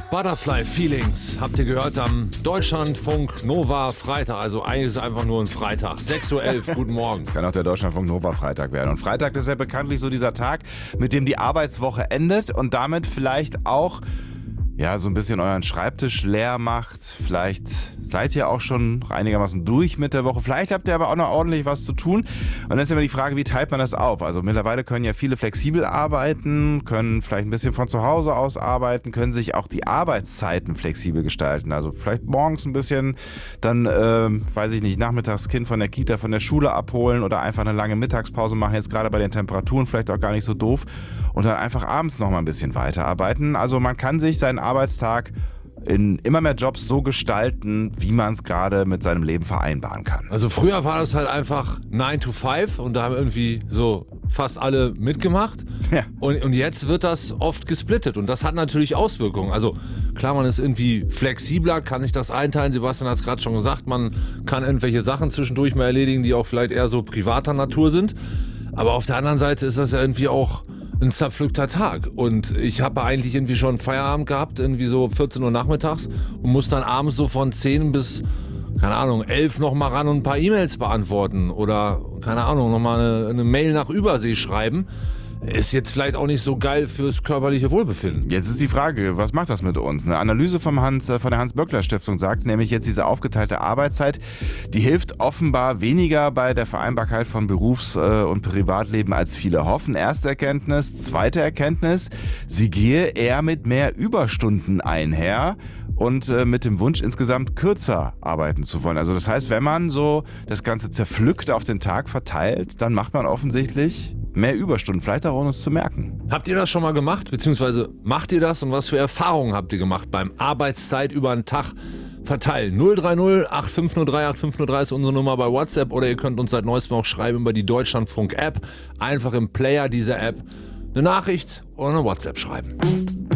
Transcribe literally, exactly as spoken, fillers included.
Butterfly Feelings habt ihr gehört am Deutschlandfunk Nova Freitag. Also eigentlich ist es einfach nur ein Freitag. sechs Uhr elf, guten Morgen. Kann auch der Deutschlandfunk Nova Freitag werden. Und Freitag ist ja bekanntlich so dieser Tag, mit dem die Arbeitswoche endet und damit vielleicht auch ja, so ein bisschen euren Schreibtisch leer macht. Vielleicht seid ihr auch schon einigermaßen durch mit der Woche. Vielleicht habt ihr aber auch noch ordentlich was zu tun. Und dann ist immer die Frage, wie teilt man das auf? Also mittlerweile können ja viele flexibel arbeiten, können vielleicht ein bisschen von zu Hause aus arbeiten, können sich auch die Arbeitszeiten flexibel gestalten. Also vielleicht morgens ein bisschen, dann, äh, weiß ich nicht, nachmittags Kind von der Kita, von der Schule abholen oder einfach eine lange Mittagspause machen. Jetzt gerade bei den Temperaturen vielleicht auch gar nicht so doof. Und dann einfach abends noch mal ein bisschen weiterarbeiten. Also man kann sich seinen Arbeitstag in immer mehr Jobs so gestalten, wie man es gerade mit seinem Leben vereinbaren kann. Also früher war das halt einfach nine to five und da haben irgendwie so fast alle mitgemacht. Ja. Und, und jetzt wird das oft gesplittet und das hat natürlich Auswirkungen. Also klar, man ist irgendwie flexibler, kann sich das einteilen. Sebastian hat es gerade schon gesagt, man kann irgendwelche Sachen zwischendurch mal erledigen, die auch vielleicht eher so privater Natur sind. Aber auf der anderen Seite ist das ja irgendwie auch ein zerpflückter Tag und ich habe eigentlich irgendwie schon Feierabend gehabt, irgendwie so vierzehn Uhr nachmittags und muss dann abends so von zehn bis, keine Ahnung, elf noch mal ran und ein paar E-Mails beantworten oder, keine Ahnung, noch mal eine, eine Mail nach Übersee schreiben. Ist jetzt vielleicht auch nicht so geil fürs körperliche Wohlbefinden. Jetzt ist die Frage, was macht das mit uns? Eine Analyse vom Hans, von der Hans-Böckler-Stiftung sagt nämlich jetzt, diese aufgeteilte Arbeitszeit, die hilft offenbar weniger bei der Vereinbarkeit von Berufs- und Privatleben, als viele hoffen. Erste Erkenntnis. Zweite Erkenntnis, sie gehe eher mit mehr Überstunden einher und äh, mit dem Wunsch, insgesamt kürzer arbeiten zu wollen. Also das heißt, wenn man so das Ganze zerpflückt auf den Tag verteilt, dann macht man offensichtlich mehr Überstunden, vielleicht auch ohne es zu merken. Habt ihr das schon mal gemacht? Beziehungsweise macht ihr das und was für Erfahrungen habt ihr gemacht beim Arbeitszeit über einen Tag verteilen? null drei null acht fünf null drei acht fünf null drei ist unsere Nummer bei WhatsApp oder ihr könnt uns seit neuestem auch schreiben über die Deutschlandfunk-App. Einfach im Player dieser App eine Nachricht oder eine WhatsApp schreiben.